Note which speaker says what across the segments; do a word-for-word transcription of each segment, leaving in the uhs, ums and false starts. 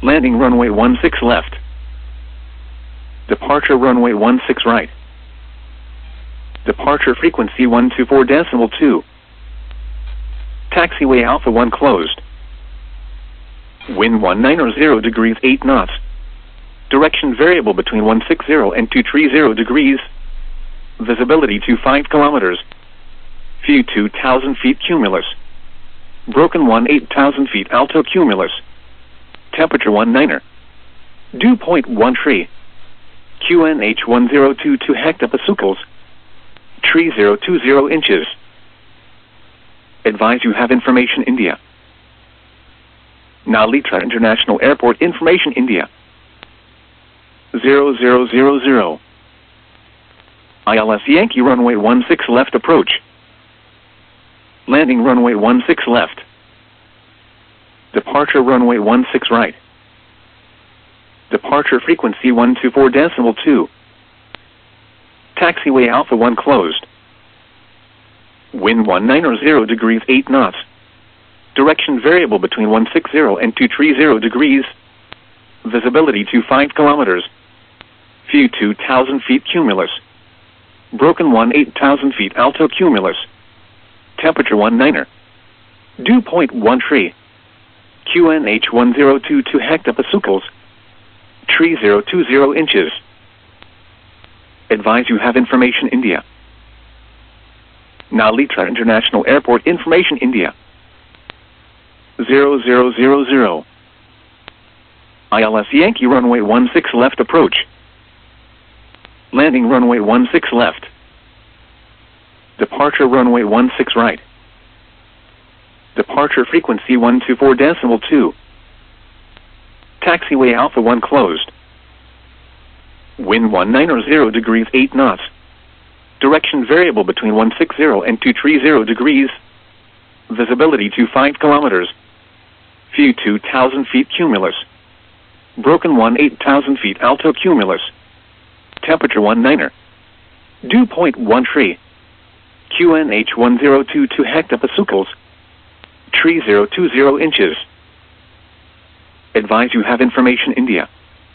Speaker 1: Landing runway one six left. Departure runway one six right. Departure frequency one two four decimal two. Taxiway Alpha one closed. Wind one nine zero degrees eight knots. Direction variable between one six zero and two three zero degrees. Visibility to five kilometers. View two thousand feet cumulus. Broken one eight thousand feet alto cumulus. Temperature one niner. Dew point one three. Q N H one zero two two hectopascals. three zero two zero inches. Advise you have information India. Nalitra International Airport information India. zero zero zero zero. I L S Yankee runway one six left approach. Landing runway one six left. Departure runway one six right. Departure frequency one two four decimal two. Taxiway Alpha one closed. Wind one nine zero degrees eight knots. Direction variable between one six zero and two three zero degrees. Visibility to five kilometers. View two thousand feet cumulus. Broken one eight thousand feet alto cumulus. Temperature one niner. Dew point one three. Q N H one zero two two hectopascals. three zero two zero inches. Advise you have information India. Nalitra International Airport information India. zero zero zero zero. I L S Yankee runway one six left approach. Landing runway one six left. Departure runway one six right. Departure frequency one two four decimal two. Taxiway Alpha one closed. Wind one nine zero degrees eight knots. Direction variable between one six zero and two three zero degrees. Visibility to five kilometers. View two thousand feet cumulus. Broken one eight thousand feet alto cumulus. Temperature one niner. Dew point one three. Q N H one zero two two hectopascals. three zero two zero inches. Advise you have information India.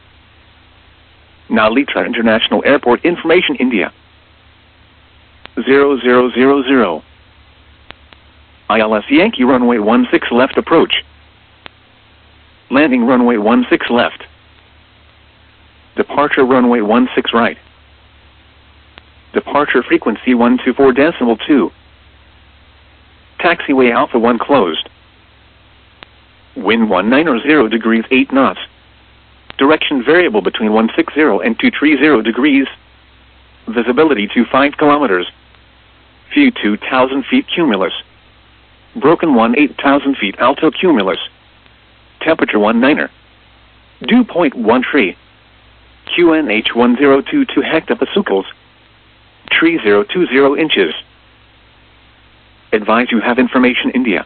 Speaker 1: Nalitra International Airport information India. zero zero zero zero. I L S Yankee runway one six left approach. Landing runway one six left. Departure runway one six right. Departure frequency one two four decimal two. Taxiway Alpha one closed. Wind one nine zero degrees eight knots. Direction variable between one six zero and two three zero degrees. Visibility to five kilometers. View two thousand feet cumulus. Broken one eight thousand feet alto cumulus. Temperature one niner. Dew point one three. Q N H one zero two two hectopascals. three zero two zero inches. Advise you have information India.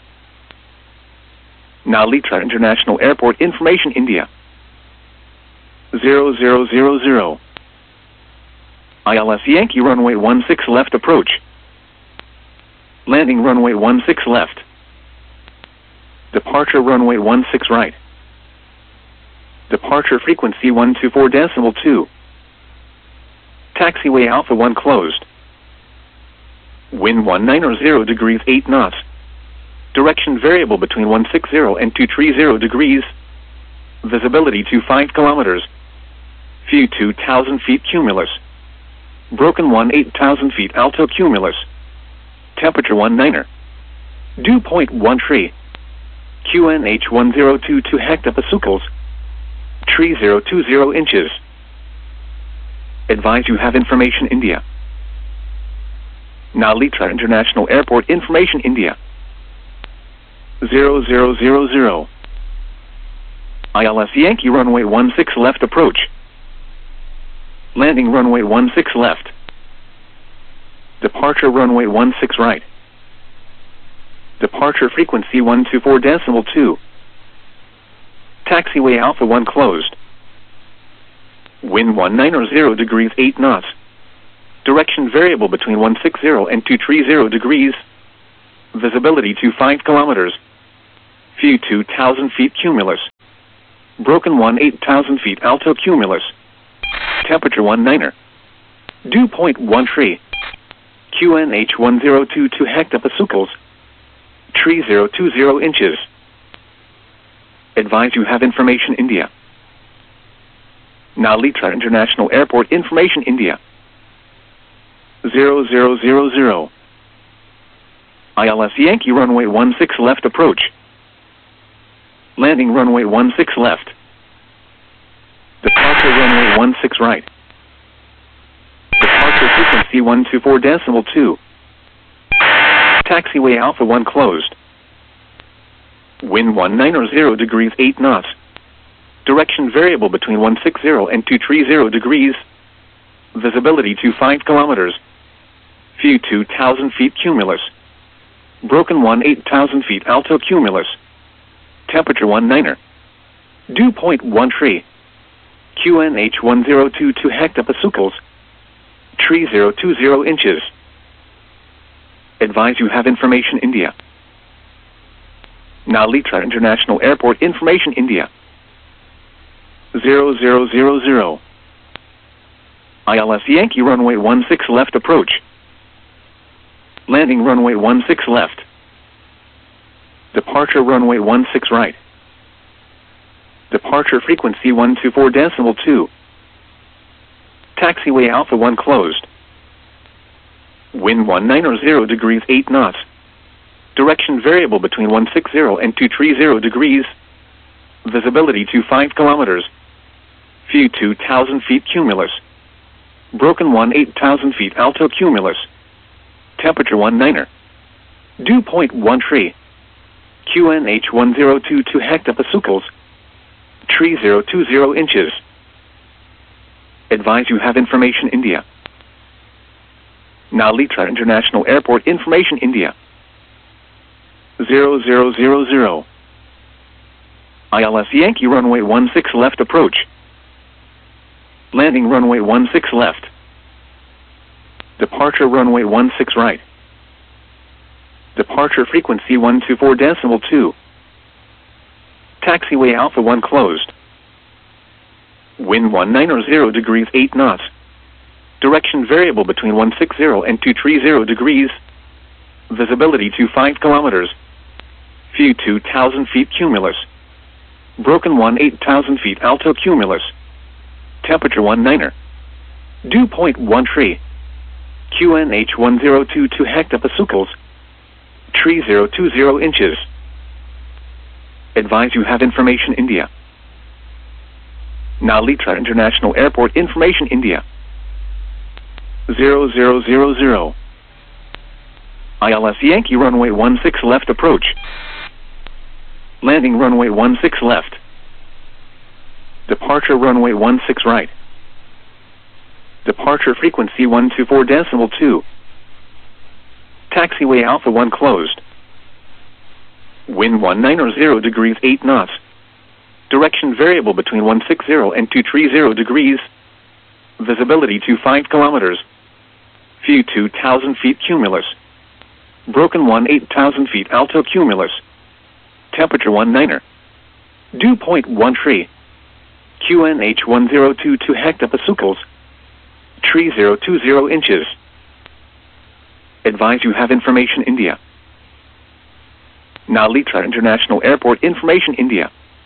Speaker 1: Nalitra International Airport information India. zero zero zero zero. I L S Yankee runway one six left approach. Landing runway one six left. Departure runway one six right. Departure frequency one two four decimal two. Taxiway Alpha one closed. Wind one nine zero degrees eight knots. Direction variable between one six zero and two three zero degrees. Visibility. Visibility to five kilometers. View two thousand feet cumulus. Broken one eight thousand feet alto cumulus. Temperature one niner. Dew point one three. Q N H one zero two two hectopascals. three zero two zero inches. Advise you have information India. Nalitra International Airport information India. zero zero zero zero. I L S Yankee runway one six left approach. Landing runway one six left. Departure runway one six right. Departure frequency one two four decimal two. Taxiway Alpha one closed. Wind one nine zero degrees eight knots. Direction variable between one six zero and two three zero degrees. Visibility to five kilometers. View two thousand feet cumulus. Broken one eight thousand feet alto cumulus. Temperature one niner. Dew point one tree. Q N H one zero two two hectopascals. Tree zero two zero inches. Advise you have information India. Now Litra International Airport information India. zero zero zero zero. I L S Yankee runway one six left approach. Landing runway one six left. Departure runway one six right. Departure frequency one two four decimal two. Taxiway Alpha one closed. Wind one niner zero degrees eight knots. Direction variable between one six zero and two three zero degrees. Visibility to five kilometers. View two thousand feet cumulus. Broken one eight thousand feet alto cumulus. Temperature one niner. Dew point one tree. Q N H one zero two two hectopascals. Tree zero two zero inches. Advise you have information India. Now Litra International Airport information India. zero zero zero zero. I L S Yankee runway one six left approach. Landing runway one six left. Departure runway one six right. Departure frequency one two four decimal two. Taxiway Alpha one closed. Wind one niner zero degrees eight knots. Direction variable between one six zero and two three zero degrees. Visibility to five kilometers. View two thousand feet cumulus. Broken one eight thousand feet alto cumulus. Temperature one niner. Dew point one tree. Q N H one zero two two hectopascals. Tree zero two zero inches. Advise you have information India. Now Litra International Airport information India. zero zero zero zero. I L S Yankee runway one six left approach. Landing runway one six left. Departure runway one six right. Departure frequency one two four decimal two. Taxiway Alpha one closed. Wind one niner zero degrees eight knots. Direction variable between one six zero and two three zero degrees. Visibility to five kilometers. View two thousand feet cumulus. Broken one eight thousand feet alto cumulus. Temperature one niner. Dew point one tree. Q N H one zero two two hectopascals. Tree zero two zero inches. Advise you have information India. Now Litra International Airport information India. zero zero zero zero. I L S Yankee runway one six left approach. Landing runway one six left. Departure runway one six right. Departure frequency one two four decimal two. Taxiway Alpha one closed. Wind one niner zero degrees eight knots. Direction variable between one six zero and two three zero degrees. Visibility to five kilometers. View two thousand feet cumulus. Broken one eight thousand feet alto cumulus. Temperature one niner. Dew point one tree. Q N H one zero two two hectopascals. Tree zero two zero inches. Advise you have information India. Now Litra International Airport information India.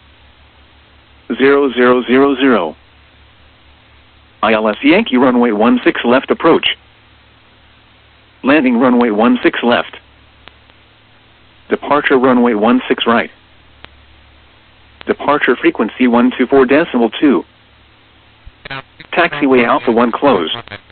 Speaker 1: zero zero zero zero. I L S Yankee runway one six left approach. Landing runway one six left. Departure runway one six right. Departure frequency one two four decimal two. Taxiway Alpha one closed.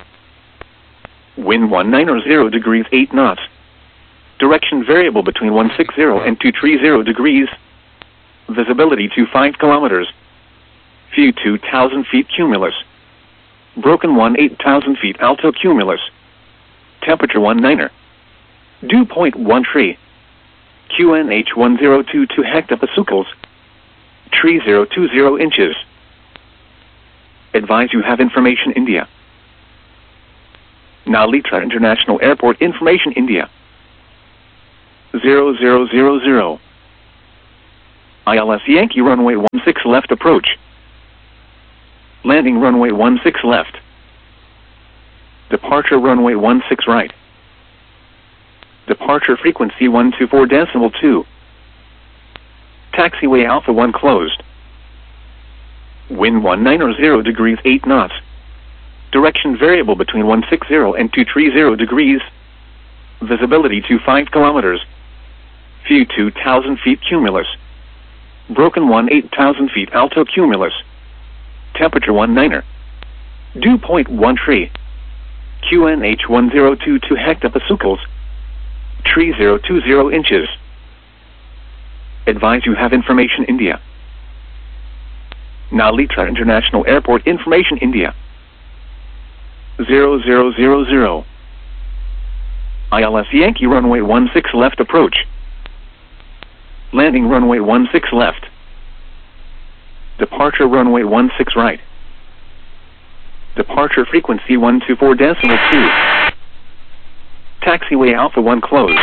Speaker 1: Wind one niner zero degrees eight knots. Direction variable between one six zero and two three zero degrees. Visibility to five kilometers. View two thousand feet cumulus. Broken one eight thousand feet alto cumulus. Temperature one niner. Dew point one tree. Q N H one zero two two hectopascals. Tree zero two zero inches. Advise you have information India. Now Litra International Airport information India. zero zero zero zero. I L S Yankee runway one six left approach. Landing runway one six left. Departure runway one six right. Departure frequency one two four decimal two. Taxiway Alpha one closed. Wind one nine zero degrees eight knots. Direction variable between one six zero and two three zero degrees. Visibility to five kilometers. View two thousand feet cumulus. Broken one eight thousand feet alto cumulus. Temperature one niner. Dew point one three. Q N H one zero two two hectopascals. Tree zero two zero inches. Advise you have information India. Nalitra International Airport information India. zero zero zero zero. I L S Yankee runway one six left approach. Landing runway one six left. Departure runway one six right. Departure frequency one two four decimal two. Taxiway Alpha one closed.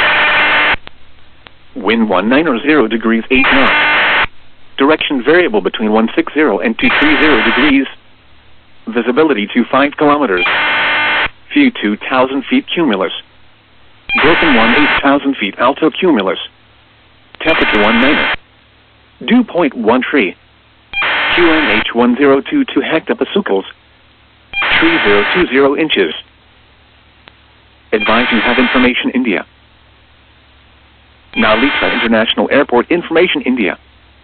Speaker 1: Wind one nine zero degrees eight knots. Direction variable between one six zero and two three zero degrees. Visibility to five kilometers. View two thousand feet cumulus. Broken one eight thousand feet alto cumulus. Temperature one niner. Dew point one three. Q N H one zero two two hectopascals. Tree zero two zero inches. Advise you have information India. Nalitra International Airport information India.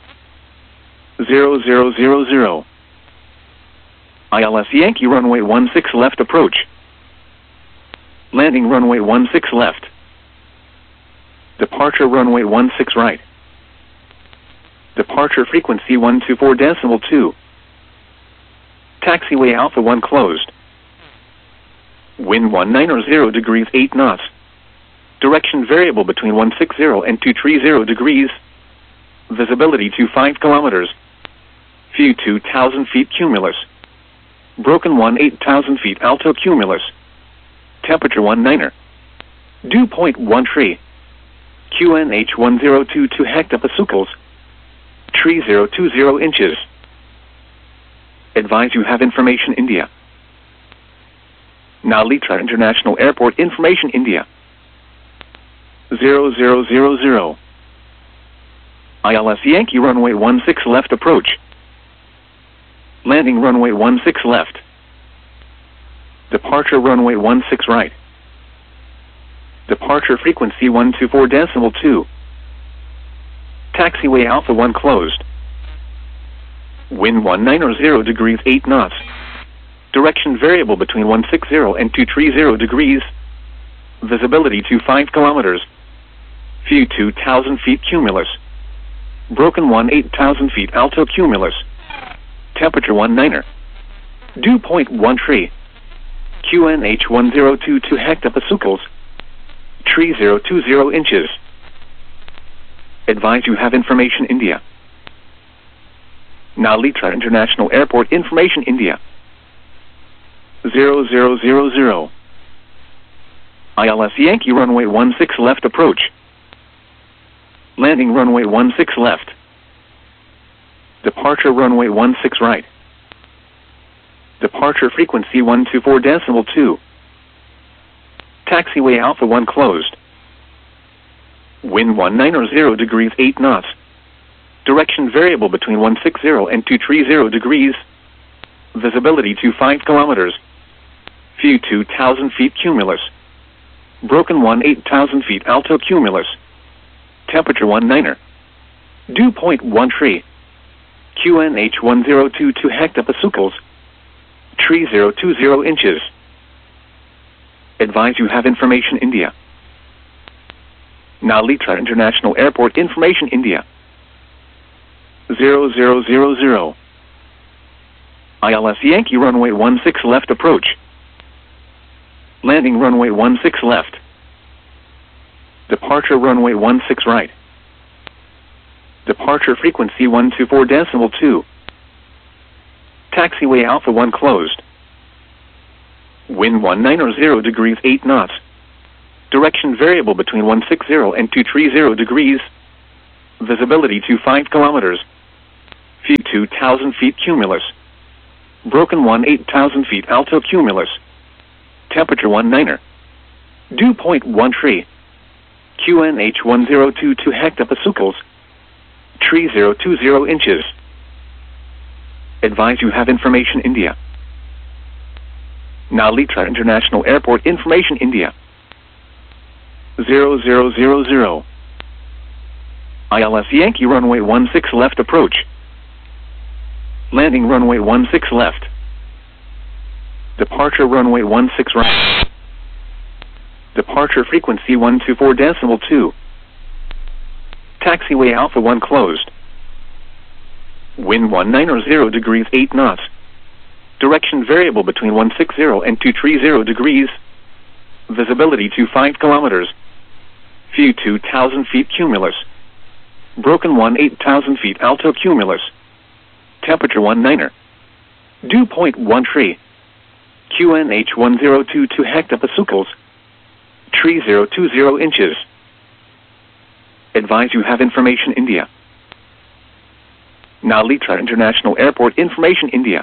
Speaker 1: zero zero zero zero. I L S Yankee runway one six left approach. Landing runway one six left. Departure runway one six right. Departure frequency one two four decimal two. Taxiway Alpha one closed. Wind one nine zero degrees eight knots. Direction variable between one six zero and two three zero degrees. Visibility to five kilometers. View two thousand feet cumulus. Broken one eight thousand feet alto cumulus. Temperature one niner. Dew point one three. Q N H one zero two two hectopascals. Tree zero two zero inches. Advise you have information India. Nalitra International Airport information India. zero zero zero zero. I L S Yankee runway one six left approach. Landing runway one six left. Departure runway one six right. Departure frequency one two four decimal two. Taxiway Alpha one closed. Wind one nine zero degrees eight knots. Direction variable between one six zero and two three zero degrees. Visibility to five kilometers. View two thousand feet cumulus. Broken one eight thousand feet alto cumulus. Temperature one niner. Dew point one three. Q N H one zero two two hectopascals. Tree zero two zero inches. Advise you have information India. Nalitra International Airport information India. zero zero zero zero. I L S Yankee runway one six left approach. Landing runway one six left. Departure runway one six right. Departure frequency one two four decimal two. Taxiway Alpha one closed. Wind one nine zero degrees eight knots. Direction variable between one six zero and two three zero degrees. Visibility to five kilometers. View two thousand feet cumulus. Broken one eight thousand feet alto cumulus. Temperature one niner. Dew point one three. Q N H one zero two two hectopascals. Tree zero two zero inches. Advise you have information India. Nalitra International Airport information India. zero zero zero zero. I L S Yankee runway one six left approach. Landing runway one six left. Departure runway one six right. Departure frequency one two four decimal two. Taxiway Alpha one closed. Wind one nine zero degrees eight knots. Direction variable between one six zero and two three zero degrees. Visibility to five kilometers. View two thousand feet cumulus. Broken one eight thousand feet alto cumulus. Temperature one niner. Dew point one tree. Q N H one zero two two hectopascals. Tree zero two zero inches. Advise you have information India. Now Litra International Airport information India. zero zero zero zero. I L S Yankee runway one six left approach. Landing runway one six left. Departure runway one six right. Departure frequency one two four decimal two. Taxiway Alpha one closed. Wind one niner zero degrees eight knots. Direction variable between one six zero and two three zero degrees. Visibility to five kilometers. View two thousand feet cumulus. Broken one eight thousand feet alto cumulus. Temperature one niner. Dew point one tree. Q N H one zero two two hectopascals. Tree zero two zero inches. Advise you have information India. Now Litra International Airport information India.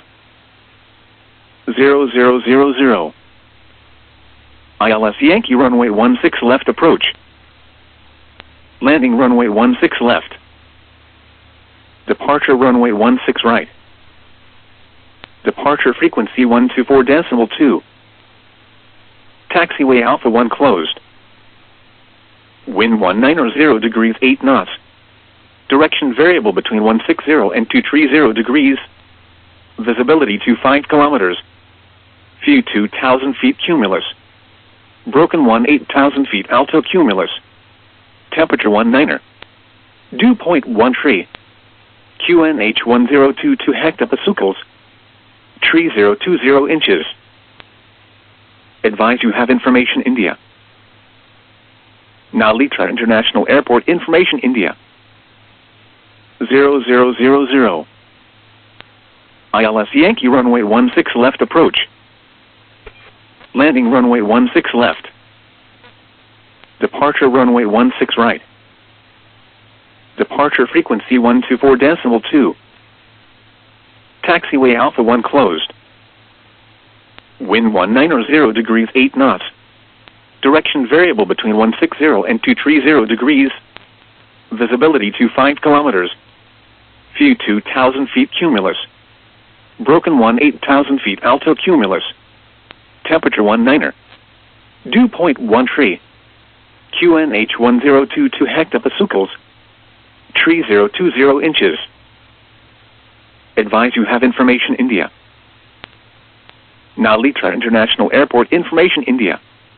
Speaker 1: zero zero zero zero. I L S Yankee runway one six left approach. Landing runway one six left. Departure runway one six right. Departure frequency one two four decimal two. Taxiway Alpha one closed. Wind one niner zero degrees eight knots. Direction variable between one six zero and two three zero degrees. Visibility to five kilometers. View two thousand feet cumulus. Broken one eight thousand feet alto cumulus. Temperature one niner. Dew point one tree. Q N H one zero two two hectopascals. Tree zero two zero inches. Advise you have information India. Now Litra International Airport information India. zero zero zero zero. I L S Yankee runway one six left approach. Landing runway one six left. Departure runway one six right. Departure frequency one two four decimal two. Taxiway Alpha one closed. Wind one niner zero degrees eight knots. Direction variable between one six zero and two three zero degrees. Visibility to five kilometers. View two thousand feet cumulus. Broken one eight thousand feet alto cumulus. Temperature one niner. Dew point one tree. Q N H one zero two two hectopascals. Tree zero two zero inches. Advise you have information India. Now Litra International Airport information India.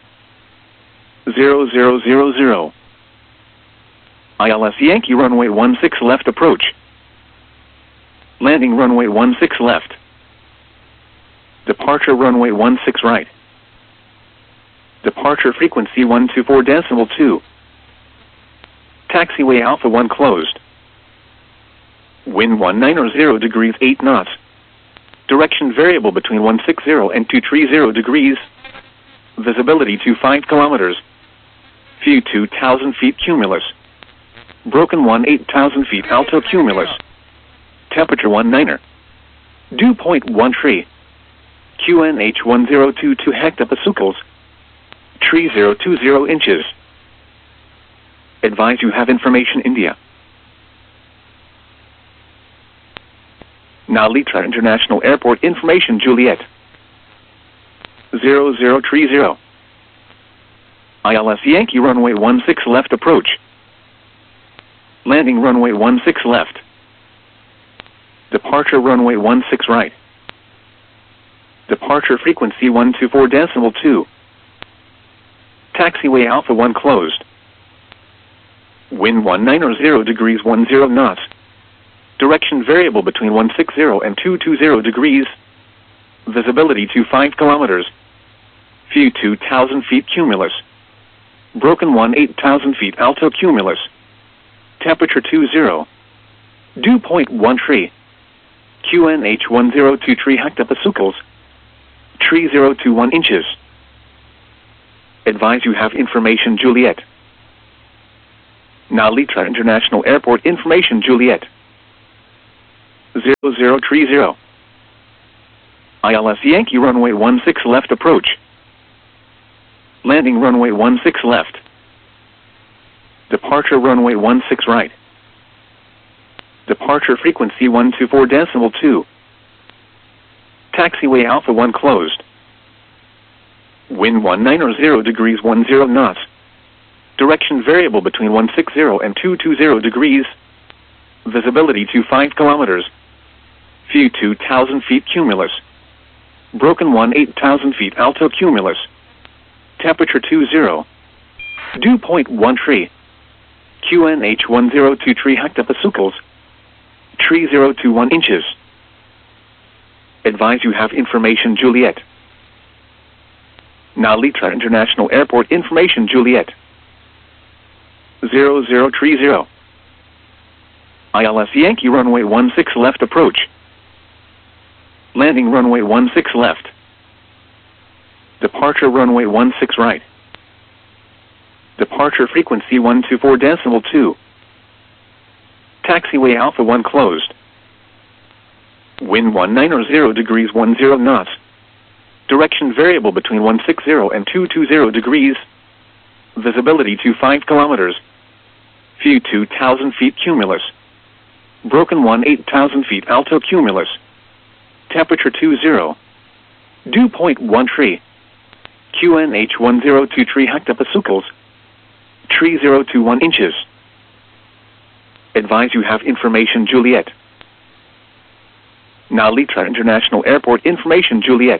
Speaker 1: zero zero zero zero. I L S Yankee runway one six left approach. Landing runway one six left. Departure runway one six right. Departure frequency one two four decimal two. Taxiway Alpha one closed. Wind one niner zero degrees eight knots. Direction variable between one six zero and two three zero degrees. Visibility to five kilometers. View two thousand feet cumulus. Broken one eight thousand feet alto cumulus. Temperature one niner. Dew point one tree. Q N H one zero two two hectopascals. Tree zero two zero inches. Advise you have information India. Now Litra International Airport information Juliet. zero zero three zero. I L S Yankee runway one six left approach. Landing runway one six left. Departure runway one six right. Departure frequency one two four decimal two. Taxiway Alpha one closed. Wind one niner zero degrees one zero knots. Direction variable between one six zero and two two zero degrees. Visibility to five kilometers. View two thousand feet cumulus. Broken one eight thousand feet alto cumulus. Temperature two zero. Dew point one tree. Q N H one zero two three hectopascals. Tree zero two one inches. Advise you have information Juliet. Now Litra International Airport information Juliet. zero zero three zero. I L S Yankee runway one six left approach. Landing runway one six left. Departure runway one six right. Departure frequency one two four decimal two. Taxiway Alpha one closed. Wind one nine zero degrees ten knots. Direction variable between one sixty and two twenty degrees. Visibility to five kilometers. View two thousand feet cumulus. Broken one eight thousand feet alto cumulus. Temperature two zero. Dew point one tree. Q N H one zero two tree hectopascals. Tree zero two one inches. Advise you have information Juliet. Now Litra International Airport information Juliet. zero zero three zero. I L S Yankee runway one six left approach. Landing runway one six left. Departure runway one six right. Departure frequency one two four decimal two. Taxiway Alpha one closed. Wind one nine zero degrees ten knots. Direction variable between one sixty and two twenty degrees. Visibility to five kilometers. View two thousand feet cumulus. Broken one eight thousand feet alto cumulus. Temperature two zero. Dew point one tree. Q N H one zero two tree hectopascals. Tree zero two one inches. Advise you have information Juliet. Now Litra International Airport information Juliet.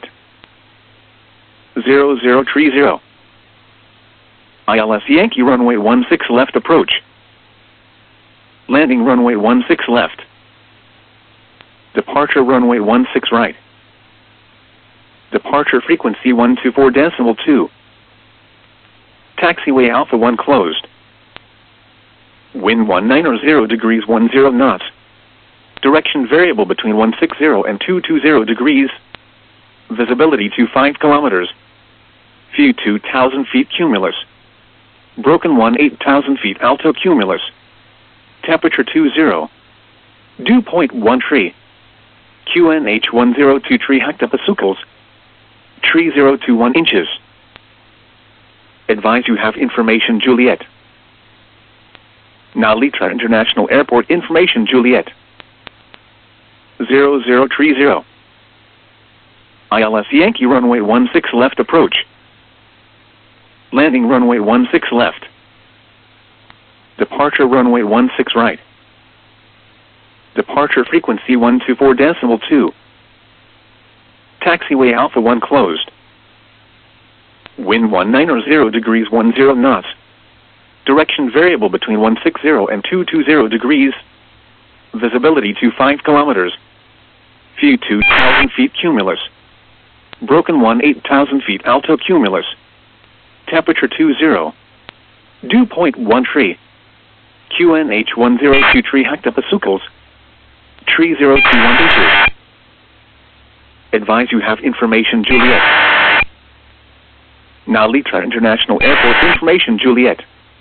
Speaker 1: zero zero three zero. I L S Yankee runway one six left approach. Landing runway one six left. Departure runway one six right. Departure frequency one two four decimal two. Taxiway Alpha one closed. Wind one nine zero degrees ten knots. Direction variable between one sixty and two twenty degrees. Visibility to five kilometers. View two thousand feet cumulus. Broken one eight thousand feet alto cumulus. Temperature two zero. Dew point one tree. Q N H one zero two tree hectopascals. Tree zero two one inches. Advise you have information Juliet. Now Litra International Airport information Juliet. zero zero three zero. I L S Yankee runway one six left approach. Landing runway one six left. Departure runway one six right. Departure frequency one two four decimal two. Taxiway Alpha one closed. Wind one nine zero degrees ten knots. Direction variable between one sixty and two twenty degrees. Visibility to five kilometers. View two thousand feet cumulus. Broken one eight thousand feet alto cumulus. Temperature two zero. Dew point one tree. Q N H one zero two tree hectopascals. Tree zero two one inches. Advise you have information Juliet. Now Litra International Airport information Juliet.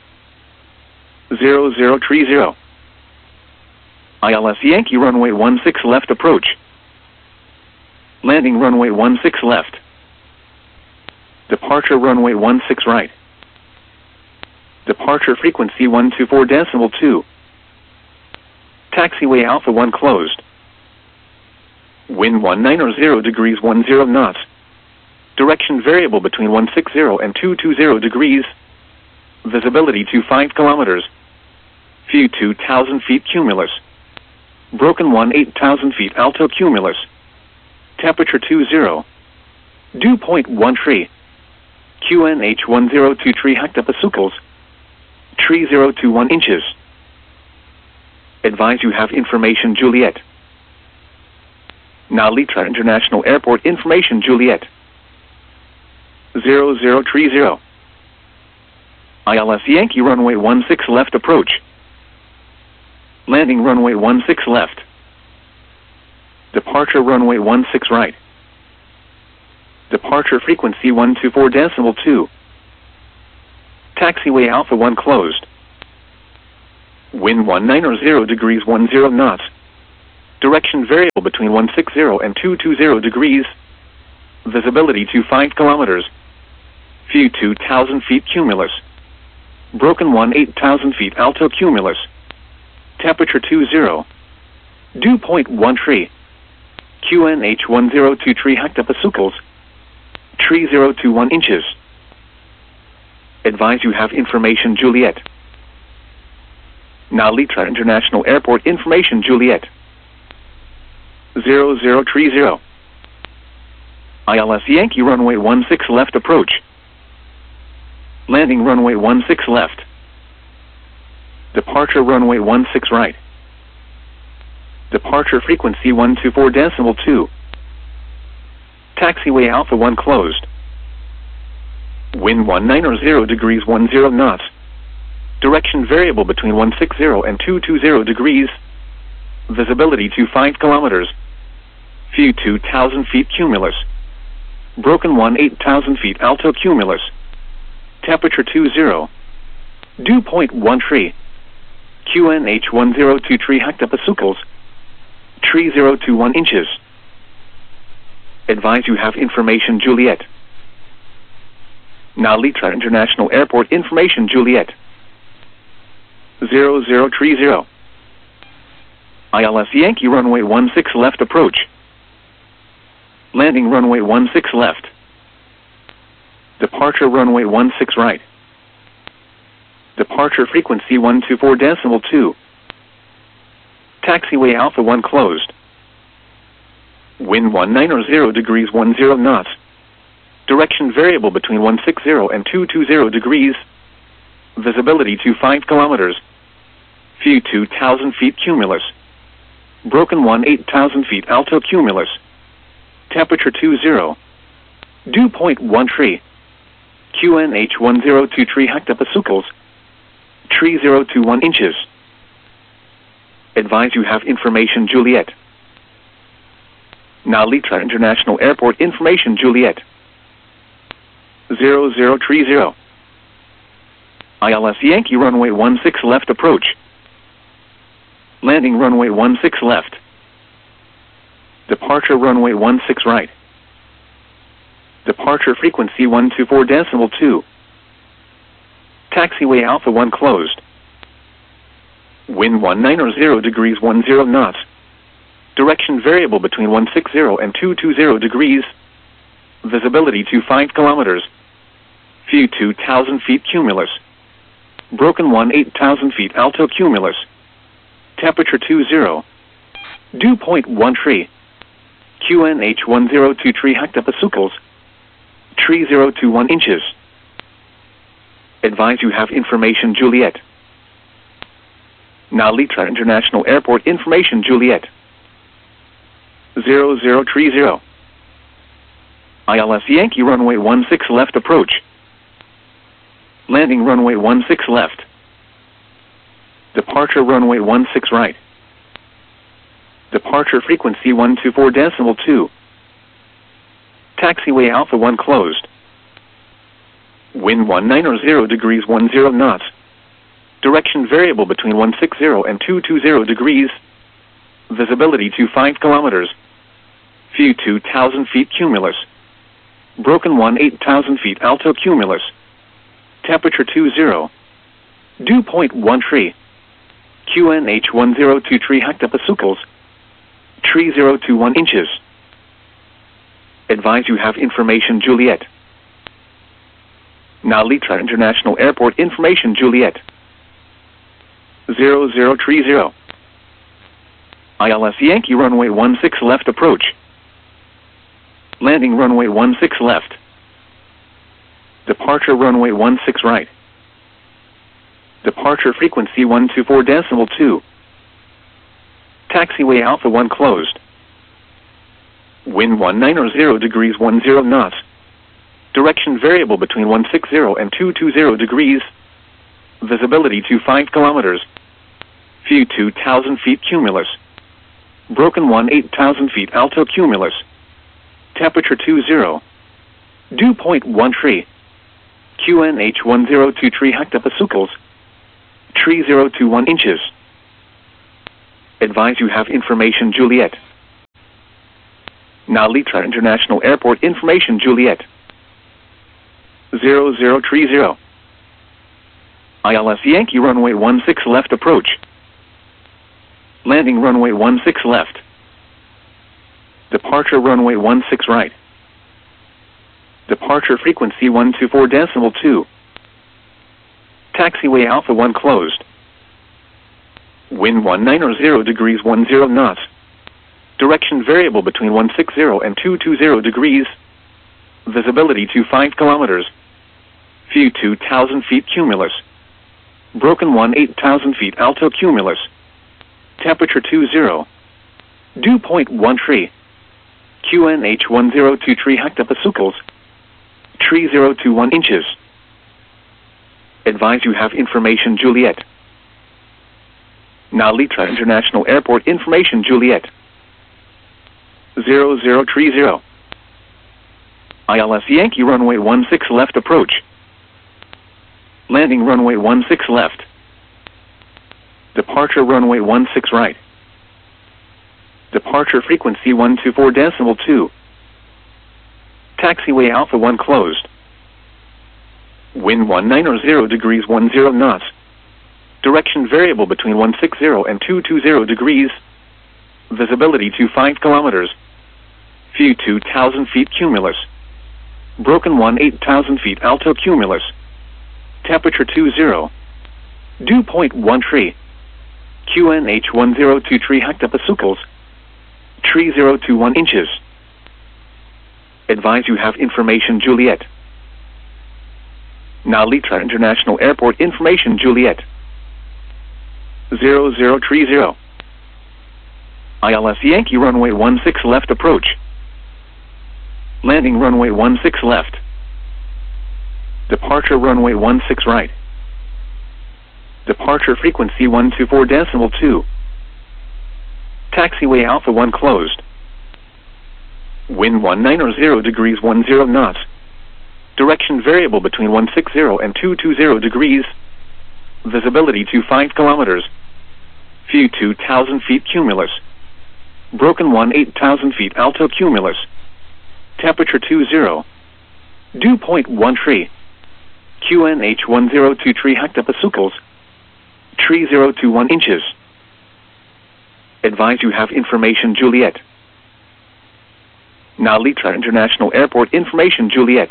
Speaker 1: zero zero three zero. I L S Yankee runway one six left approach. Landing runway one six left. Departure runway one six right. Departure frequency one two four decimal two. Taxiway Alpha one closed. Wind one nine zero degrees ten knots. Direction variable between one sixty and two twenty degrees. Visibility to five kilometers. View two thousand feet cumulus. Broken one eight thousand feet alto cumulus. Temperature two zero. Dew point one tree. Q N H one zero two tree hectopascals. Tree zero two one inches. Advise you have information Juliet. Now Litra International Airport information Juliet. zero zero three zero. I L S Yankee runway one six left approach. Landing runway one six left. Departure runway one six right. Departure frequency one two four decimal two. Taxiway Alpha one closed. Wind one nine zero degrees ten knots. Direction variable between one sixty and two twenty degrees. Visibility to five kilometers. View two thousand feet cumulus. Broken one eight thousand feet alto cumulus. Temperature two zero. Dew point one tree. Q N H one zero two tree hectopascals. Tree zero two one inches. Advise you have information Juliet. Nalitra International Airport information Juliet. zero zero three zero. I L S Yankee runway one six left approach. Landing runway one six left. Departure runway one six right. Departure frequency one two four decimal two. Taxiway Alpha one closed. Wind one nine zero degrees ten knots. Direction variable between one sixty and two twenty degrees. Visibility to five kilometers. View two thousand feet cumulus. Broken one eight thousand feet alto cumulus. Temperature two zero. Dew point one tree. Q N H one zero two tree hectopascals. Tree zero two one inches. Advise you have information Juliet. Nalitra International Airport information Juliet. zero zero three zero. I L S Yankee runway one six left approach. Landing runway one six left. Departure runway one six right. Departure frequency one two four decimal two. Taxiway Alpha one closed. Wind one nine zero degrees ten knots. Direction variable between one sixty and two twenty degrees. Visibility to five kilometers. View two thousand feet cumulus. Broken one eight thousand feet alto cumulus. Temperature two zero. Dew point one tree. Q N H one zero two tree hectopascals. Tree zero two one inches. Advise you have information Juliet. Nalitra International Airport information Juliet. zero zero three zero. I L S Yankee runway one six left approach. Landing runway one six left. Departure runway one six right. Departure frequency one two four decimal two. Taxiway Alpha one closed. Wind one nine zero degrees ten knots. Direction variable between one sixty and two twenty degrees. Visibility to five kilometers. View two thousand feet cumulus. Broken one eight thousand feet alto cumulus. Temperature two zero. Dew point one tree. Q N H one zero two tree hectopascals. Tree zero two one inches. Advise you have information Juliet. Nalitra International Airport information Juliet. zero zero three zero. I L S Yankee runway one six left approach. Landing runway one six left. Departure runway one six right. Departure frequency one two four decimal two. Taxiway Alpha one closed. Wind one nine zero degrees ten knots. Direction variable between one sixty and two twenty degrees. Visibility to five kilometers. View two thousand feet cumulus. Broken one eight thousand feet alto cumulus. Temperature two zero. Dew point one tree. Q N H one zero two tree hectopascals. Tree zero two one inches. Advise you have information Juliet. Nalitra International Airport information Juliet. zero zero three zero. I L S Yankee runway one six left approach. Landing runway one six left. Departure runway one six right. Departure frequency one two four decimal two. Taxiway Alpha one closed. Wind one nine zero degrees ten knots. Direction variable between one sixty and two twenty degrees. Visibility to five kilometers. View two thousand feet cumulus. Broken one eight thousand feet alto cumulus. Temperature two zero. Dew point one tree. Q N H one zero two tree hectopascals. Tree zero to one inches. Advise you have information Juliet. Narita International Airport information Juliet. zero zero three zero. I L S Yankee runway one six left approach. Landing runway one six left. Departure runway one six right. Departure frequency one two four decimal two. Taxiway Alpha one closed. Wind one nine zero degrees ten knots. Direction variable between one sixty and two twenty degrees. Visibility to five kilometers. View two thousand feet cumulus. Broken one eight thousand feet alto cumulus. Temperature two zero. Dew point one tree. Q N H one zero two tree hectopascals. Tree zero to one inches. Advise you have information Juliet. Narita International Airport information Juliet. zero zero three zero. I L S Yankee runway one six left approach. Landing runway one six left. Departure runway one six right. Departure frequency one two four decimal two. Taxiway Alpha one closed. Wind one nine zero degrees ten knots. Direction variable between one sixty and two twenty degrees. Visibility to five kilometers. View two thousand feet cumulus. Broken one eight thousand feet alto cumulus. Temperature two zero. Dew point one tree. Q N H one zero two tree hectopascals. Tree zero to one inches. Advise you have information Juliet. Narita International Airport information Juliet. zero zero three zero. I L S Yankee runway one six left approach. Landing runway one six left. Departure runway one six right. Departure frequency one two four decimal two. Taxiway Alpha one closed. Wind one nine zero degrees ten knots. Direction variable between one sixty and two twenty degrees. Visibility to five kilometers. View two thousand feet cumulus. Broken one eight thousand feet alto cumulus. Temperature two zero. Dew point one tree. Q N H one zero two tree hectopascals. Tree zero to one inches. Advise you have information Juliet. Narita International Airport information Juliet.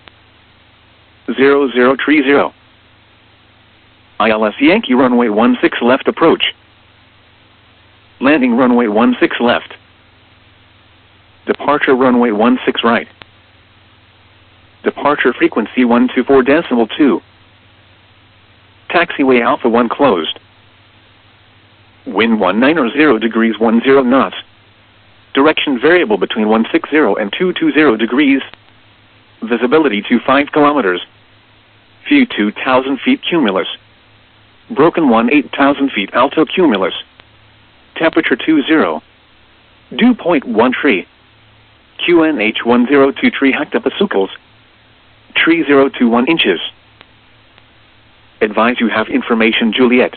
Speaker 1: zero zero three zero. I L S Yankee runway one six left approach. Landing runway one six left. Departure runway one six right. Departure frequency one two four decimal two. Taxiway Alpha one closed. Wind one nine zero degrees ten knots. Direction variable between one sixty and two twenty degrees. Visibility to five kilometers. View two thousand feet cumulus. Broken one eight thousand feet alto cumulus. Temperature two zero. Dew point one tree. Q N H one zero two tree hectopascals. Tree zero to one inches. Advise you have information Juliet.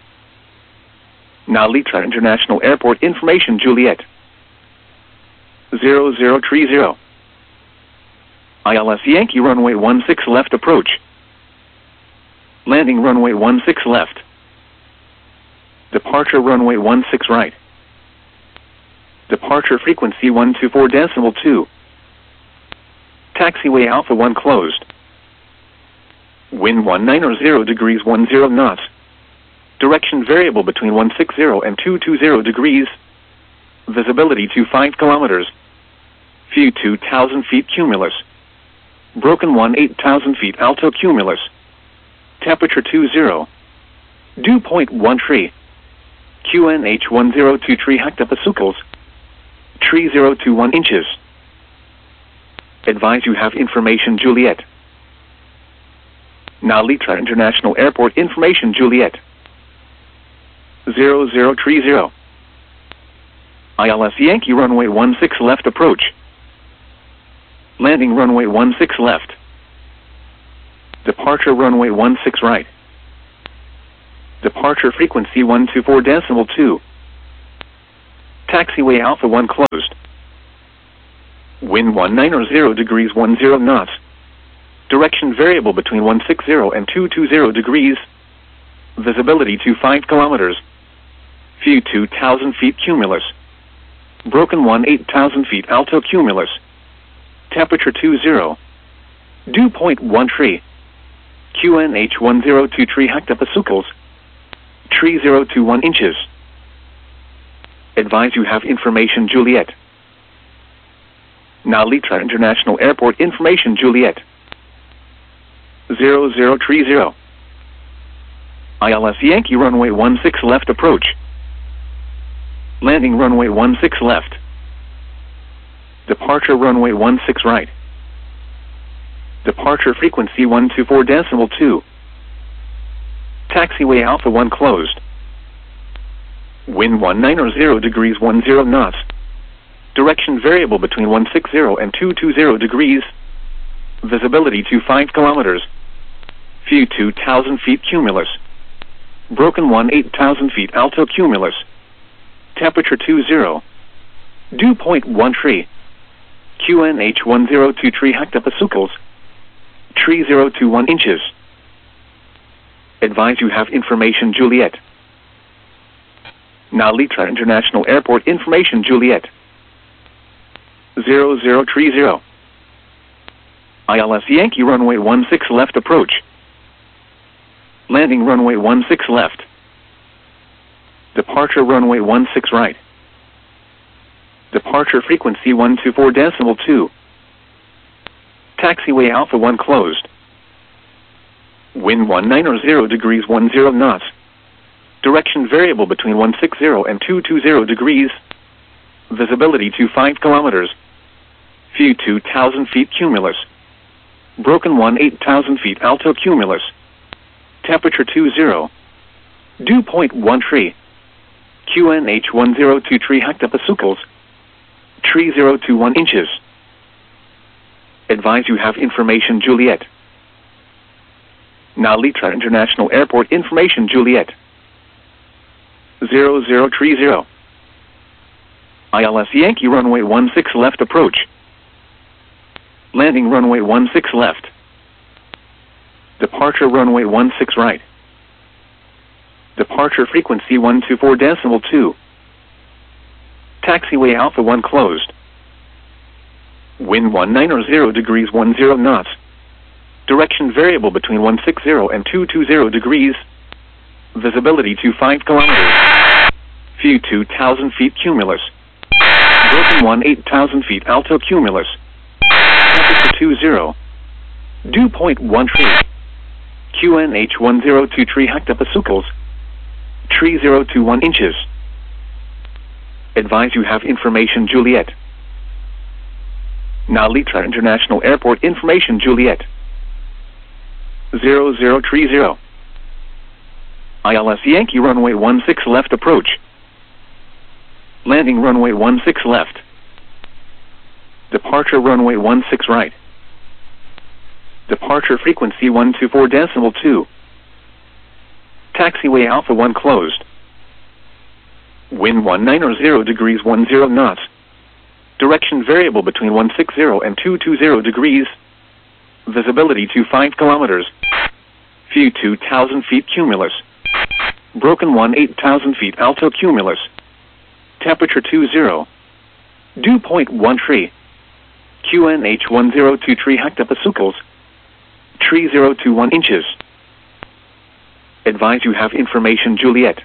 Speaker 1: Narita International Airport information Juliet. zero zero three zero. I L S Yankee runway one six left approach. Landing runway one six left. Departure runway one six right. Departure frequency one two four decimal two. Taxiway Alpha one closed. Wind one nine zero degrees ten knots. Direction variable between one sixty and two twenty degrees. Visibility to five kilometers. View two thousand feet cumulus. Broken one eight thousand feet alto cumulus. Temperature two zero. Dew point one tree. Q N H one zero two tree hectopascals. Tree zero to one inches. Advise you have information Juliet. Narita International Airport information Juliet. zero zero three zero. I L S Yankee runway one six left approach. Landing runway one six left. Departure runway one six right. Departure frequency one two four decimal two. Taxiway Alpha one closed. Wind one nine zero degrees one zero knots. Direction variable between one sixty and two twenty degrees. Visibility to five kilometers. View two thousand feet cumulus. Broken one eight thousand feet alto cumulus. Temperature two zero. Dew point one tree. Q N H one zero two tree hectopascals. Tree zero two one inches. Advise you have information Juliet. Now Litra International Airport information Juliet. zero zero three zero. I L S Yankee runway one six left approach. Landing runway one six left. Departure runway one six right. Departure frequency one two four decimal two. Taxiway Alpha one closed. Wind one nine zero degrees one zero knots. Direction variable between one sixty and two twenty degrees. Visibility to five kilometers. View two thousand feet cumulus. Broken one eight thousand feet alto cumulus. Temperature two zero. Dew point one tree. Q N H one zero two tree hectopascals. Tree zero two one inches. Advise you have information Juliet. Now Litra International Airport information Juliet. zero zero three zero. I L S Yankee runway one six left approach. Landing runway one six left. Departure runway one six right. Departure frequency one two four decimal two. Taxiway Alpha one closed. Wind one nine zero degrees one zero knots. Direction variable between one sixty and two twenty degrees. Visibility to five kilometers. View two thousand feet cumulus. Broken one eight thousand feet alto cumulus. Temperature two zero. Dew point one tree. Q N H one zero two tree hectopascals. Tree zero two one inches. Advise you have information Juliet. Now Litra International Airport information Juliet. zero zero three zero. I L S Yankee runway one six left approach. Landing runway one six left. Departure runway one six right. Departure frequency one two four decimal two. Taxiway Alpha one closed. Wind one nine zero degrees one zero knots. Direction variable between one sixty and two twenty degrees. Visibility to five kilometers. View two thousand feet cumulus. Broken one eight thousand feet alto cumulus. Temperature two zero. Dew point one tree. Q N H one zero two tree hectopascals. Tree zero two one inches. Advise you have information Juliet. Now Litra International Airport information Juliet. zero zero three zero. I L S Yankee runway one six left approach. Landing runway one six left. Departure runway one six right. Departure frequency one two four decimal two. Taxiway Alpha one closed. Wind one nine zero degrees one zero knots. Direction variable between one sixty and two twenty degrees. Visibility to five kilometers. View two thousand feet cumulus. Broken one eight thousand feet alto cumulus. Temperature two zero. Dew point one tree. Q N H one zero two tree hectopascals. Tree zero two one inches. Advise you have information Juliet.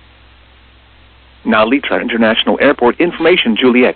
Speaker 1: Now Litra International Airport information Juliet.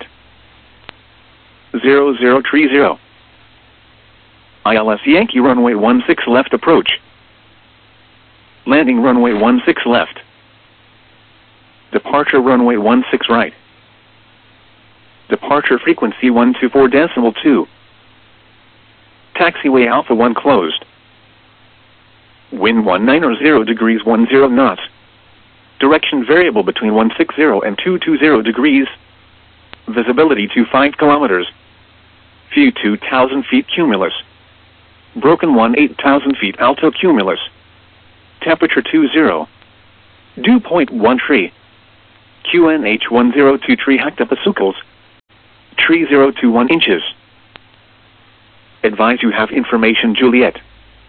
Speaker 1: zero zero three zero. I L S Yankee runway one six left approach. Landing runway one six left. Departure runway one six right. Departure frequency one two four decimal two. Taxiway Alpha one closed. Wind one nine zero degrees one zero knots. Direction variable between one sixty and two twenty degrees. Visibility to five kilometers. View two thousand feet cumulus. Broken one eight thousand feet alto cumulus. Temperature two zero. Dew point one tree. Q N H one zero two tree hectopascals. Tree zero two one inches. Advise you have information Juliet.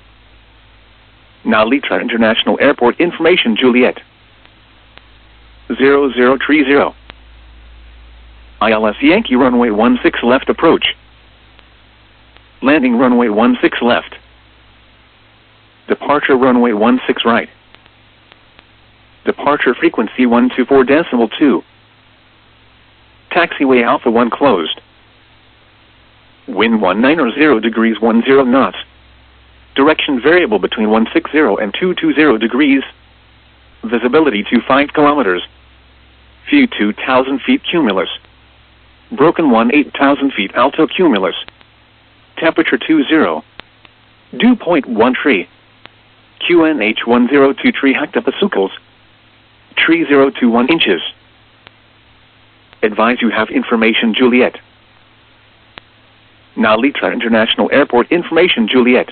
Speaker 1: Now Litra International Airport information Juliet. zero zero three zero. I L S Yankee runway one six left approach. Landing runway one six left. Departure runway one six right. Departure frequency one two four decimal two. Taxiway Alpha one closed. Wind one nine zero degrees one zero knots. Direction variable between one sixty and two twenty degrees. Visibility to five kilometers. View two thousand feet cumulus. Broken one eight thousand feet alto cumulus. Temperature two zero. Dew point one tree. Q N H one zero two tree hectopascals. Tree zero two one inches. Advise you have information Juliet. Now Litra International Airport information Juliet.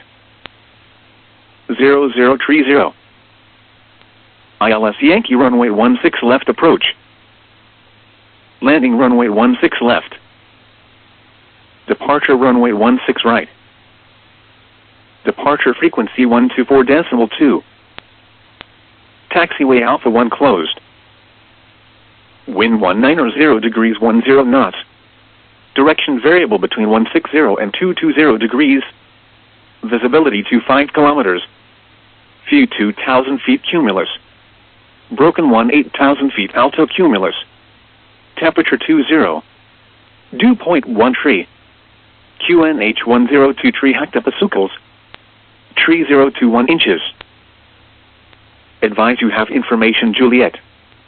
Speaker 1: zero zero three zero. I L S Yankee runway one six left approach. Landing runway one six left. Departure runway one six right. Departure frequency one two four decimal two. Taxiway Alpha one closed. Wind one nine zero degrees one zero knots. Direction variable between one sixty and two twenty degrees. Visibility to five kilometers. View two thousand feet cumulus. Broken one eight thousand feet alto cumulus. Temperature two zero. Dew point one tree. Q N H one zero two tree hectopascals. Tree zero two one inches. Advise you have information Juliet.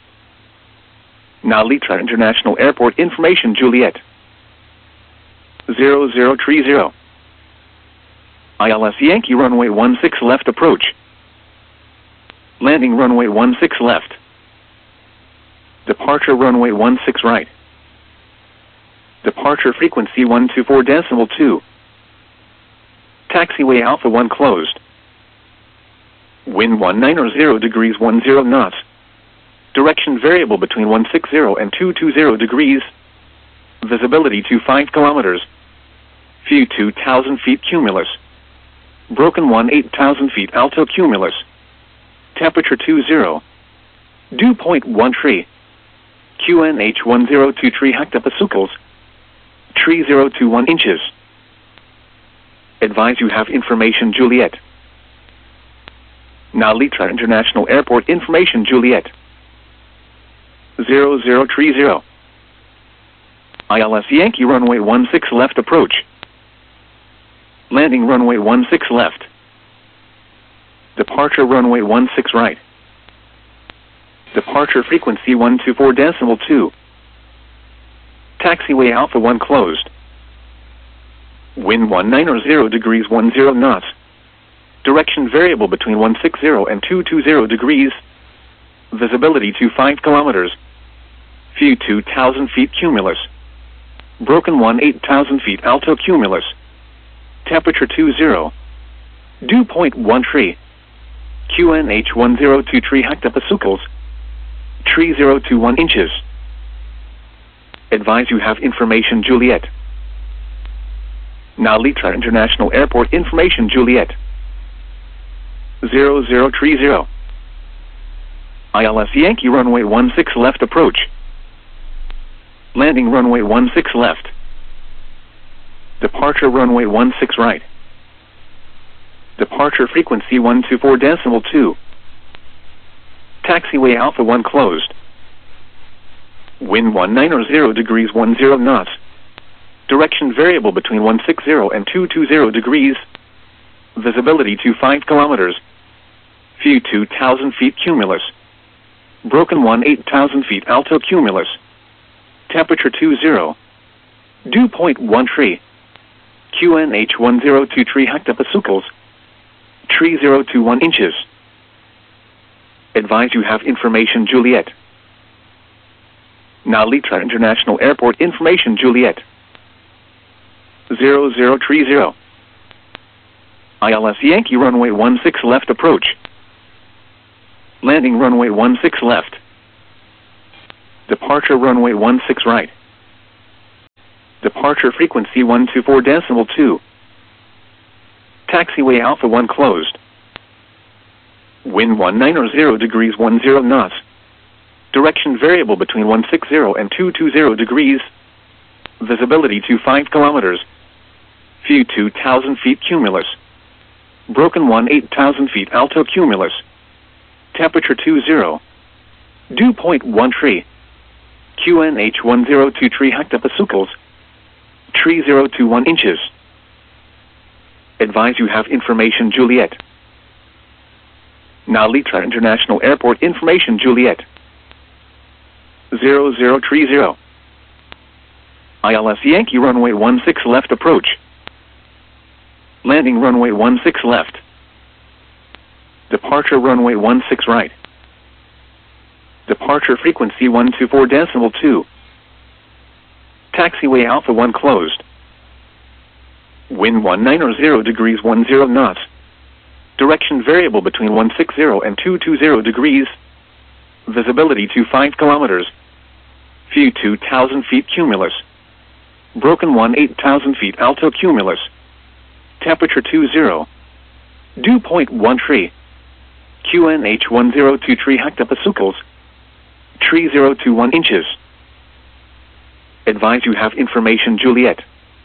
Speaker 1: Now Litra International Airport information Juliet. zero zero three zero. I L S Yankee runway one six left approach. Landing runway one six left. Departure runway one six right. Departure frequency one two four decimal two. Taxiway Alpha one closed. Wind one nine zero degrees one zero knots. Direction variable between one sixty and two twenty degrees. Visibility to five kilometers. View two thousand feet cumulus. Broken one eight thousand feet alto cumulus. Temperature two zero. Dew point one tree. Q N H one zero two tree hectopascals. Tree zero two one inches. Advise you have information Juliet. Now Litra International Airport information Juliet. zero zero three zero. I L S Yankee runway one six left approach. Landing runway one six left. Departure runway one six right. Departure frequency one two four decimal two. Taxiway Alpha one closed. Wind one nine zero degrees one zero knots. Direction variable between one sixty and two twenty degrees. Visibility to five kilometers. View two thousand feet cumulus. Broken one eight thousand feet alto cumulus. Temperature two zero. Dew point one tree. Q N H one zero two tree hectopascals. Tree zero two one inches. Advise you have information Juliet. Now Litra International Airport information Juliet. zero zero three zero. I L S Yankee runway one six left approach. Landing runway one six left. Departure runway one six right. Departure frequency one two four decimal two. Taxiway Alpha one closed. Wind one nine zero degrees one zero knots. Direction variable between one sixty and two twenty degrees. Visibility to five kilometers. View two thousand feet cumulus. Broken one eight thousand feet alto cumulus. Temperature two zero. Dew point one tree. Q N H one zero two tree hectopascals. Tree zero two one inches. Advise you have information Juliet. Now Litra International Airport information Juliet. zero zero three zero. I L S Yankee runway one six left approach. Landing runway one six left. Departure runway one six right. Departure frequency one two four decimal two. Taxiway Alpha one closed. Wind one nine zero degrees one zero knots. Direction variable between one six zero and two two zero degrees. Visibility to five kilometers. View two thousand feet cumulus. Broken one eight thousand feet alto cumulus. Temperature two zero. Dew point one tree. Q N H one zero two tree hectopascals. Tree zero two one inches. Advise you have information Juliet. Nalitra International Airport information Juliet. zero zero three zero. I L S Yankee runway one six left approach. Landing runway one six left. Departure runway one six right. Departure frequency one two four decimal two. Taxiway Alpha one closed. Wind one nine zero degrees one zero knots. Direction variable between one six zero and two two zero degrees. Visibility to five kilometers. View two thousand feet cumulus. Broken one eight thousand feet alto cumulus. Temperature two zero. Dew point one tree. Q N H one zero two tree hectopascals. Tree zero two one inches. Advise you have information Juliet.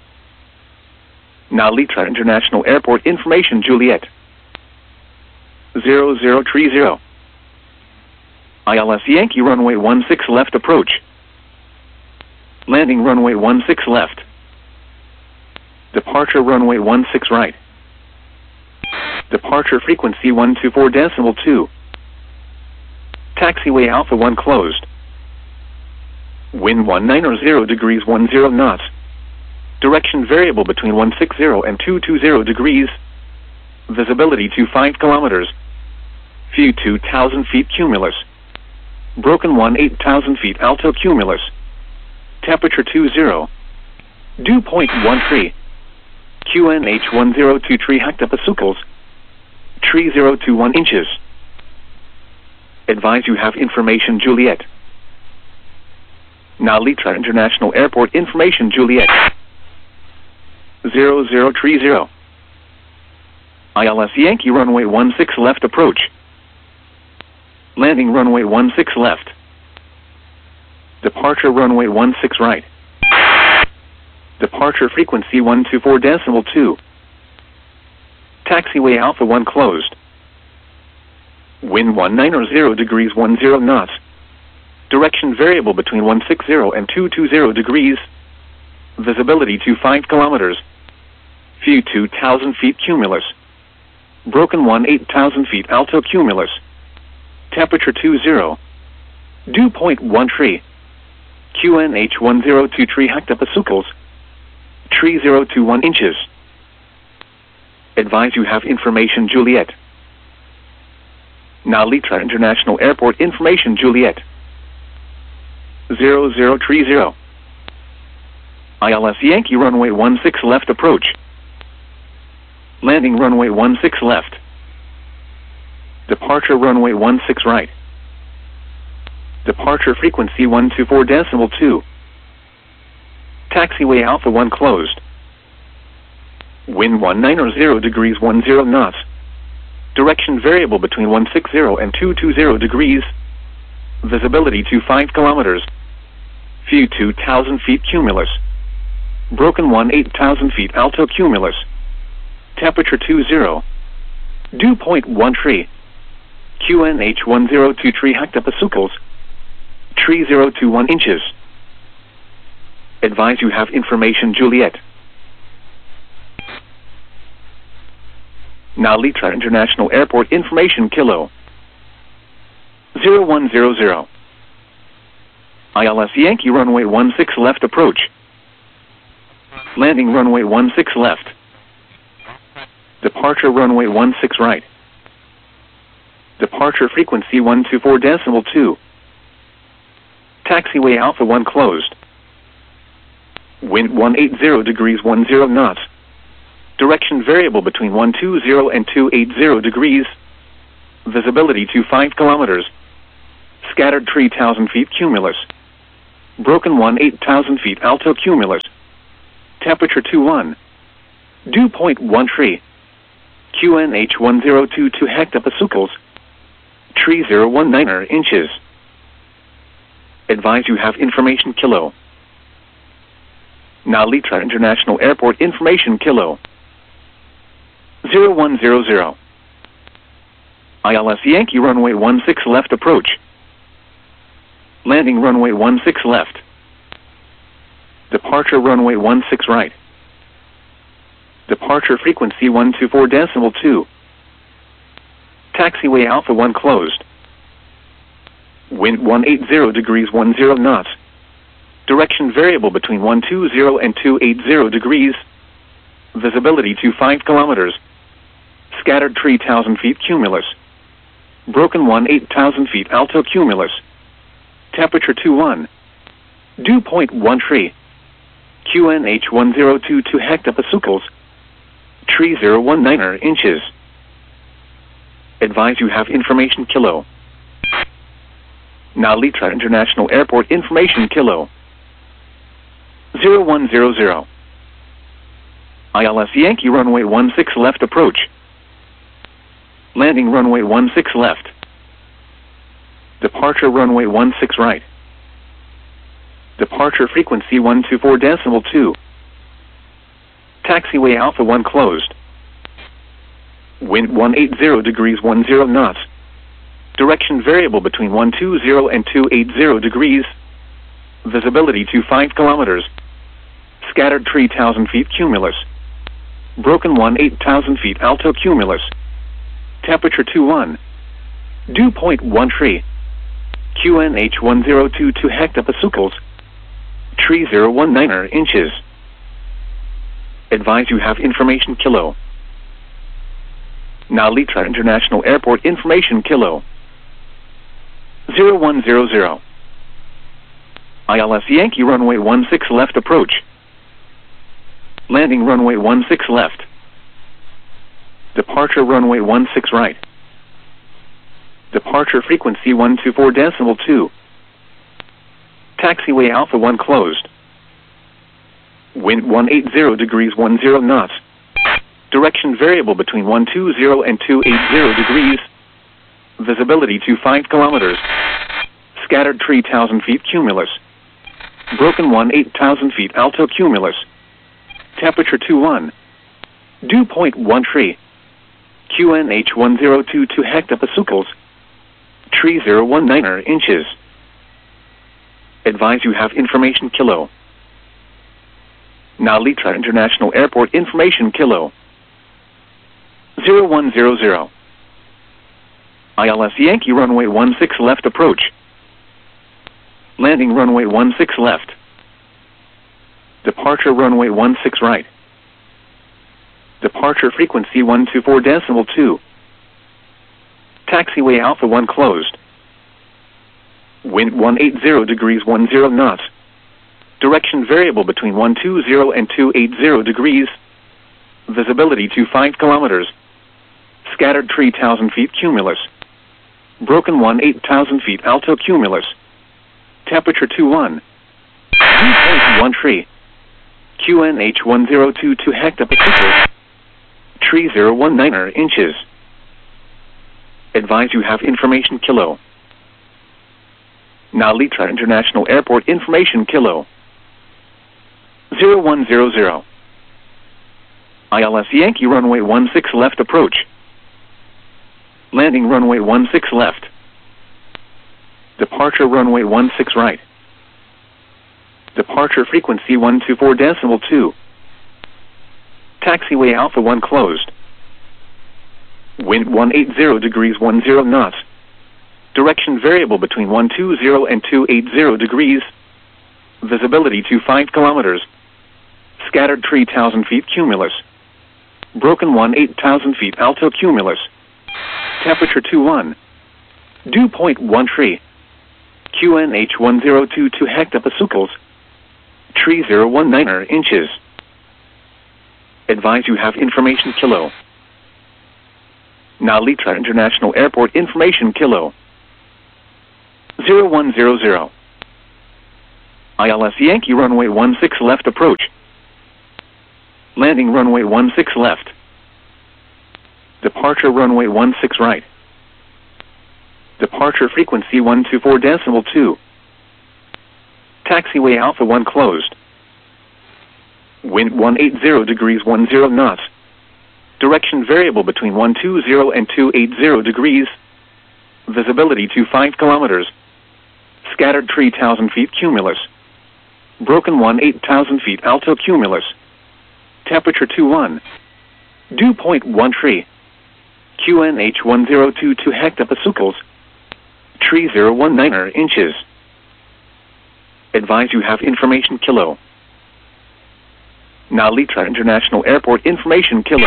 Speaker 1: Nalitra International Airport information Juliet. zero zero three zero. I L S Yankee runway one six left approach. Landing runway one six left. Departure runway one six right. Departure frequency one two four decimal two. Taxiway Alpha one closed. Wind one nine zero degrees one zero knots. Direction variable between one six zero and two two zero degrees. Visibility to five kilometers. View two thousand feet cumulus. Broken one eight thousand feet alto cumulus. Temperature two zero. Dew point one tree. Q N H one zero two tree hectopascals. Tree zero two one inches. Advise you have information Juliet. Nalitra International Airport information Juliet. zero zero three zero. I L S Yankee runway one six left approach. Landing runway one six left. Departure runway one six right. Departure frequency one two four decimal two. Taxiway Alpha one closed. Wind one nine zero degrees one zero knots. Direction variable between one six zero and two two zero degrees. Visibility to five kilometers. View two thousand feet cumulus. Broken one eight thousand feet alto cumulus. Temperature two zero. Dew point one tree. Q N H one zero two tree hectopascals. Tree zero two one inches. Advise you have information Juliet. Nalitra International Airport information Juliet. zero zero three zero. I L S Yankee runway one six left approach. Landing runway one six left. Departure runway one six right. Departure frequency one two four decimal two. Taxiway Alpha one closed. Wind one nine zero degrees one zero knots. Direction variable between one six zero and two two zero degrees. Visibility to five kilometers. View two thousand feet cumulus. Broken one eight thousand feet alto cumulus. Temperature two zero. Dew point one tree. Q N H one zero two tree hectopascals. Tree zero two one inches. Advise you have information Juliet. Nalitra International Airport information Kilo. zero one zero zero. I L S Yankee runway one six left approach. Landing runway one six left. Departure runway one six right. Departure frequency one two four decimal two. Taxiway Alpha one closed. Wind one eight zero degrees one zero knots. Direction variable between one two zero and two eight zero degrees. Visibility to five kilometers. Scattered three thousand feet cumulus. Broken one eight thousand feet alto cumulus. Temperature two one. Dew point one three. Q N H one zero two two hectopascals. Tree zero one nine inches. Advise you have information kilo. Nalitra International Airport information kilo. zero one zero zero. I L S Yankee runway one six left approach. Landing runway one six left. Departure runway one six right. Departure frequency one two four decimal two. Taxiway Alpha one closed. Wind one eighty degrees ten knots. Direction variable between one two zero and two eighty degrees. Visibility to five kilometers. Scattered three thousand feet cumulus. Broken one eight thousand feet alto cumulus. Temperature two one. Dew point one three. Q N H one zero two two hectopascals. Tree zero one nine inches. Advise you have information kilo. Nalitra International Airport information kilo. zero one zero zero. I L S Yankee runway one six left approach. Landing runway one six left. Departure runway one six right. Departure frequency one two four decimal two. Taxiway Alpha one closed. Wind one eighty degrees ten knots. Direction variable between one two zero and two eighty degrees. Visibility to five kilometers. Scattered three thousand feet cumulus. Broken one eight thousand feet alto cumulus. Temperature two one. Dew point one three. Q N H one zero two two hectopascals. Tree zero one nine inches. Advise you have information kilo. Nalitra International Airport information kilo. zero one zero zero. I L S Yankee runway one six left approach. Landing runway one six left. Departure runway one six right. Departure frequency one two four decimal two. Taxiway Alpha one closed. Wind one eighty degrees ten knots. Direction variable between one two zero and two eighty degrees. Visibility to five kilometers. Scattered three thousand feet cumulus. Broken one eight thousand feet alto cumulus. Temperature two one. Dew point one three. Q N H one zero two two hectopascals. Tree zero one nine inches. Advise you have information kilo. Nalitra International Airport information kilo. zero one zero zero. I L S Yankee runway one six left approach. Landing runway one six left. Departure runway one six right. Departure frequency one two four decimal two. Taxiway Alpha one closed. Wind one eighty degrees ten knots. Direction variable between one two zero and two eighty degrees. Visibility to five kilometers. Scattered three thousand feet cumulus. Broken one eight thousand feet alto cumulus. Temperature two one. Dew point one three. Q N H one zero two two hectopascals. Tree zero one nine inches. Advise you have information kilo. Nalitra International Airport information kilo. zero one zero zero. I L S Yankee runway one six left approach. Landing runway one six left. Departure runway one six right. Departure frequency one two four decimal two. Taxiway Alpha one closed. Wind one eighty degrees ten knots. Direction variable between one two zero and two eighty degrees. Visibility to five kilometers. Scattered three thousand feet cumulus. Broken one eight thousand feet alto cumulus. Temperature two one. Dew point one three. Q N H one zero two two hectopascals. Tree zero one nine inches. Advise you have information kilo. Nalitra International Airport information Kilo zero one zero zero. I L S Yankee runway one six left approach. Landing runway one six left. Departure runway one six right. Departure frequency one two four decimal two. Taxiway Alpha one closed. Wind one eighty degrees ten knots. Direction variable between one two zero and two eighty degrees. Visibility to five kilometers. Scattered three thousand feet cumulus. Broken one eight thousand feet alto cumulus. Temperature two one. Dew point one tree. Q N H one zero two two hectopascals. Tree zero one nine inches. Advise you have information Kilo. Nalitra International Airport information Kilo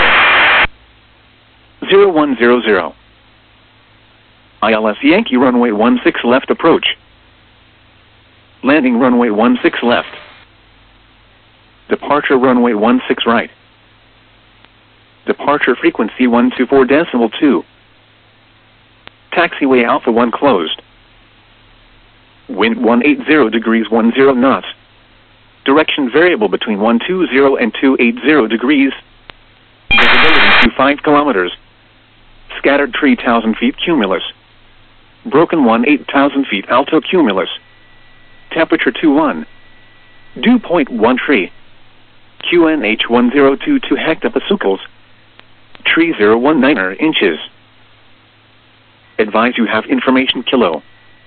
Speaker 1: zero one zero zero. I L S Yankee runway one six left approach. Landing runway one six left. Departure runway one six right. Departure frequency one two four decimal two. Taxiway Alpha one closed. Wind one eighty degrees ten knots. Direction variable between one two zero and two eighty degrees. Visibility to five kilometers. Scattered three thousand feet cumulus. Broken one eight thousand feet alto cumulus. Temperature two one. Dew point one tree. Q N H one zero two two hectopascals. Tree zero one nine inches. Advise you have information Kilo.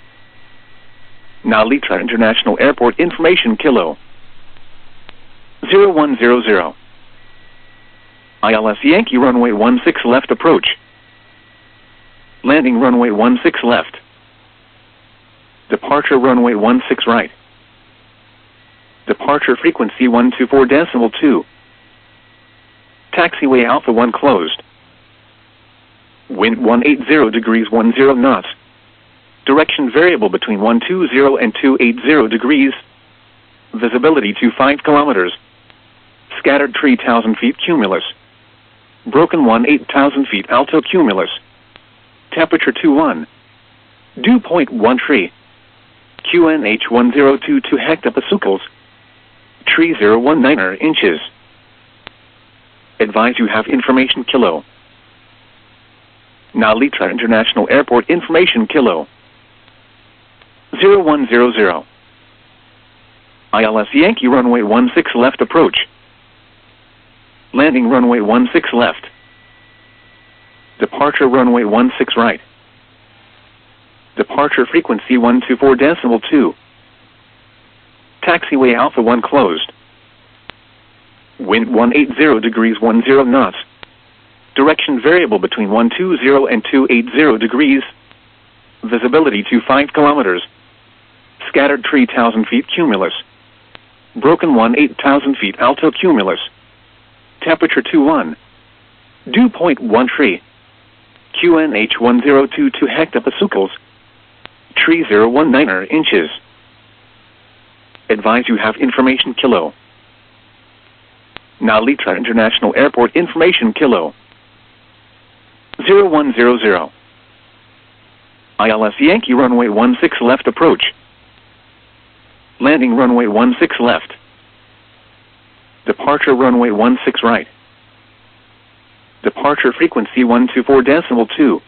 Speaker 1: Nalitra International Airport information Kilo zero one zero zero. I L S Yankee runway one six left approach. Landing runway one six left. Departure runway one six right. Departure frequency one two four decimal two. Taxiway Alpha one closed. Wind one eighty degrees ten knots. Direction variable between one two zero and two eighty degrees. Visibility to five kilometers. Scattered three thousand feet cumulus. Broken one eight thousand feet alto cumulus. Temperature two one. Dew point one tree. Q N H one zero two two hectopascals. Tree zero one nine inches. Advise you have information Kilo. Nalitra International Airport information Kilo zero one zero zero. I L S Yankee runway one six left approach. Landing runway one six left. Departure runway one six right. Departure frequency one two four decimal two. Taxiway Alpha one closed. Wind one eighty degrees ten knots. Direction variable between one two zero and two eighty degrees. Visibility to five kilometers. Scattered three thousand feet cumulus. Broken one eight thousand feet alto cumulus. Temperature two one. Dew point one tree. Q N H one zero two two hectopascals. Tree zero one nine inches. Advise you have information Kilo. Nalitra International Airport information Kilo zero one zero zero. I L S Yankee runway one six left approach. Landing runway one six left. Departure runway one six right. Departure frequency one two four decimal two. Taxiway Alpha one closed. Wind one eighty degrees ten knots. Direction variable between one two zero and two eighty degrees. Visibility to five kilometers. Scattered three thousand feet cumulus. Broken one eight thousand feet alto cumulus. Temperature two one. Dew point one tree. Q N H one zero two two hectopascals. Tree zero one nine inches. Advise you have information Kilo. Nalitra International Airport information Kilo zero one zero zero. I L S Yankee runway one six left approach. Landing runway one six left. Departure runway one six right. Departure frequency one two four decimal two. Taxiway Alpha one closed. Wind one eighty degrees ten knots.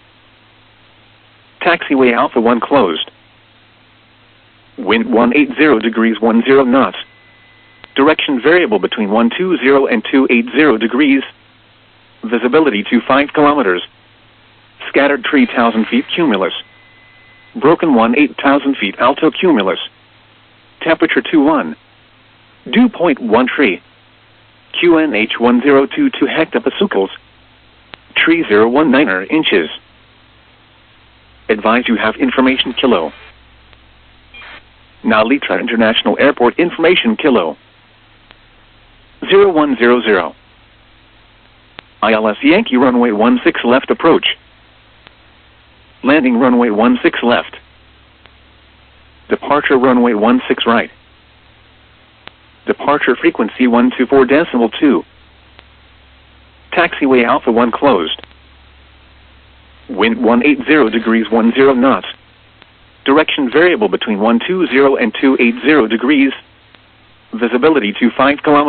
Speaker 1: Direction variable between one two zero and two eighty degrees. Visibility to five kilometers. Scattered three thousand feet cumulus. Broken one eight thousand feet alto cumulus. Temperature two one. Dew point one tree. Q N H one zero two two hectopascals. Tree zero one nine inches. Advise you have information Kilo. Nalitra International Airport information Kilo zero one zero zero. I L S Yankee runway one six left approach. Landing runway one six left. Departure runway one six right. Departure frequency one two four decimal two. Taxiway Alpha one closed. Wind one eighty degrees ten knots. Direction variable between one twenty and two eighty degrees. Visibility to five kilometers.